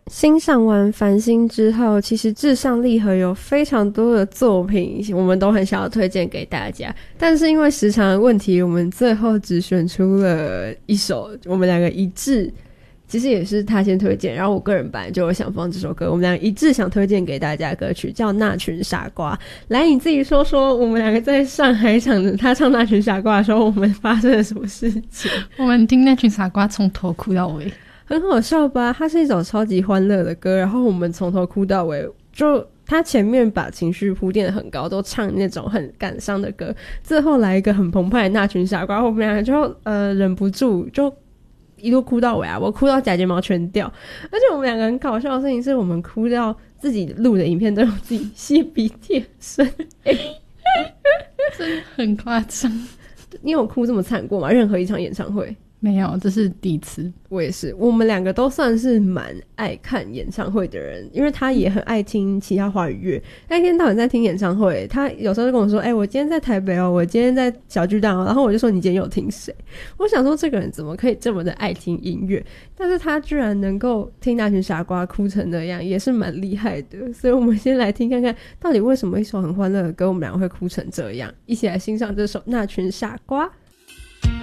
欣赏完繁星之后，其实至上励合有非常多的作品我们都很想要推荐给大家，但是因为时长的问题，我们最后只选出了一首我们两个一致，其实也是他先推荐，然后我个人本来就有想放这首歌，我们两个一致想推荐给大家的歌曲叫《那群傻瓜》。来，你自己说说我们两个在上海场他唱《那群傻瓜》的时候，我们发生了什么事情？ 我们听那群傻瓜从头哭到尾， 很好笑吧？它是一首超级欢乐的歌，然后我们从头哭到尾，就他前面把情绪铺垫得很高，都唱那种很感伤的歌，最后来一个很澎湃的那群傻瓜，我们两个就忍不住就一路哭到尾啊！我哭到假睫毛全掉，而且我们两个很搞笑的事情是我们哭到自己录的影片都有自己吸鼻涕的声音， 真的很夸张。 你有哭这么惨过吗？任何一场演唱会？ 没有，这是第一次。 我也是，我们两个都算是蛮爱看演唱会的人，因为他也很爱听其他华语乐，他一天到晚在听演唱会，他有时候就跟我说我今天在台北哦，我今天在小巨蛋哦，然后我就说你今天有听谁？我想说这个人怎么可以这么的爱听音乐，但是他居然能够听那群傻瓜哭成那样，也是蛮厉害的。所以我们先来听看看到底为什么一首很欢乐的歌我们两个会哭成这样，一起来欣赏这首那群傻瓜。